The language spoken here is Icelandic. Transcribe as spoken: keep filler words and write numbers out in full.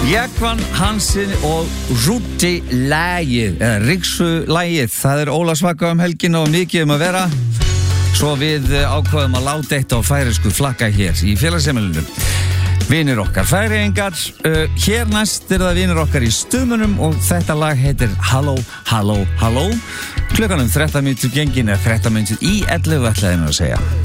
Jakvan Hansen og Rúti lægið, eða Riksu lægið. Það er Ólafsvaka um helgin og mikið um að vera. Svo við ákvaðum að láta eitt á færisku flakka hér í félagsheimilinu. Vinir okkar Færeyingar, uh, hér næst er það vinir okkar í Stuðmunum og þetta lag heitir Halló, Halló, Halló. Klukkan um þrettán mínútur gengin er þrettán mínútur í ellefu ætlaðinu að segja.